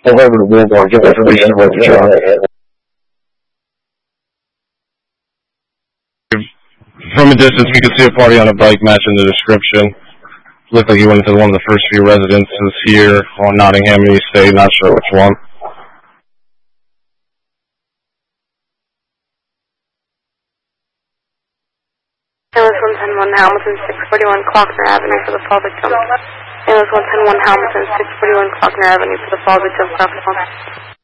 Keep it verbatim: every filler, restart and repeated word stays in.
However, we're going to give information about the truck. From a distance, we could see a party on a bike matching the description. Looked like he went into one of the first few residences here on Nottingham East State, not sure which one. Ambulance one ten one Hamilton, six forty-one Clockner Avenue for the fall victim. Ambulance one ten one Hamilton, six forty-one Clockner Avenue for the fall victim.